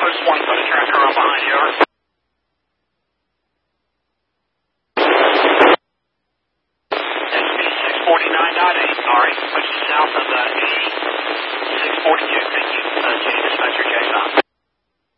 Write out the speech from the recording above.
Post 1, put a tracker on behind you. SP 649.8, sorry, pushing south of the